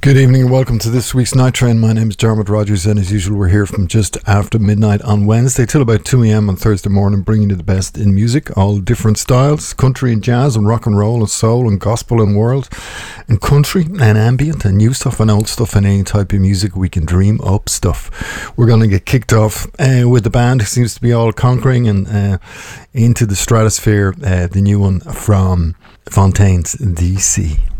Good evening and welcome to this week's Night Train. My name is Dermot Rogers, and as usual we're here from just after midnight on Wednesday till about 2 a.m. on Thursday morning, bringing you the best in music, all different styles, country and jazz and rock and roll and soul and gospel and world and country and ambient and new stuff and old stuff and any type of music we can dream up stuff. We're going to get kicked off with the band who seems to be all conquering and into the stratosphere, the new one from Fontaine's DC.